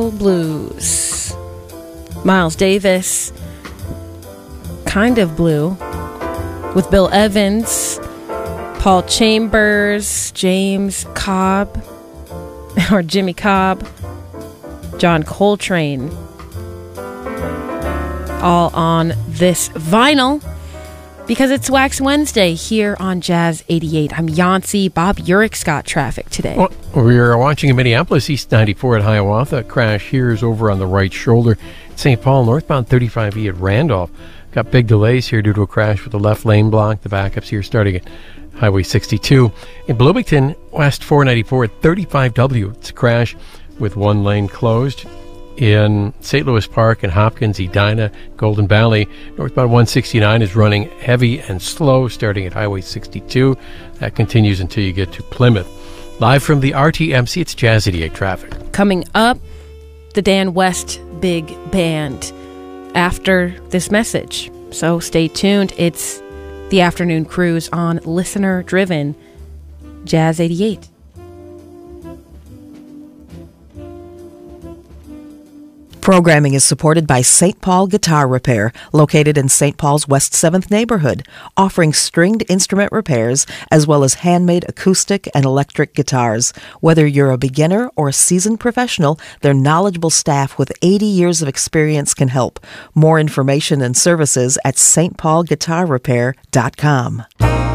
Soul Blues. Miles Davis, Kind of Blue, with Bill Evans, Paul Chambers, James Cobb, or Jimmy Cobb, John Coltrane, all on this vinyl, because it's Wax Wednesday here on Jazz 88. I'm Yancey. Bob Urick's got traffic today. Well, we're watching in Minneapolis, East 94 at Hiawatha. Crash here is over on the right shoulder. St. Paul, northbound 35E at Randolph. Got big delays here due to a crash with the left lane blocked. The backups here starting at Highway 62. In Bloomington, West 494 at 35W. It's a crash with one lane closed. In St. Louis Park and Hopkins, Edina, Golden Valley, northbound 169 is running heavy and slow starting at Highway 62. That continues until you get to Plymouth. Live from the RTMC, it's Jazz 88 traffic. Coming up, the Dan West Big Band after this message. So stay tuned. It's the afternoon cruise on Listener Driven Jazz 88. Programming is supported by St. Paul Guitar Repair, located in St. Paul's West 7th neighborhood, offering stringed instrument repairs as well as handmade acoustic and electric guitars. Whether you're a beginner or a seasoned professional, their knowledgeable staff with 80 years of experience can help. More information and services at stpaulguitarrepair.com.